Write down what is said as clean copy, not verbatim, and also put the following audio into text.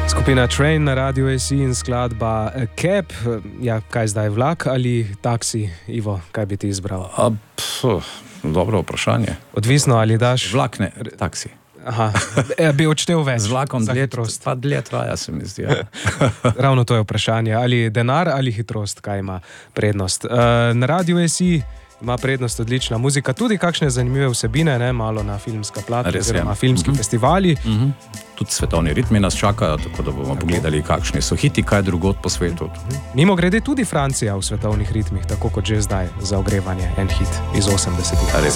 Skupina Train na Radiu AC in skladba Cab. Ja, kaj zdaj, vlak ali taksi? Ivo, kaj bi ti izbral? Dobro vprašanje. Odvisno, ali daš... Vlak ne, taksi. Aha, bi odštel več. Z vlakom dlje traja, se mi zdi. Ravno to je vprašanje. Ali denar ali hitrost, kaj ima prednost? Na Radiu AC ima prednost odlična muzika, tudi kakšne zanimive vsebine, ne, malo na filmska plata, oziroma filmski festivali. Tudi svetovni ritmi nas čakajo, tako da bomo pogledali, kakšni so hiti, kaj drugod po svetu. Mimo grede tudi Francija v svetovnih ritmih, tako kot že zdaj, za ogrevanje, en hit iz 80-ih.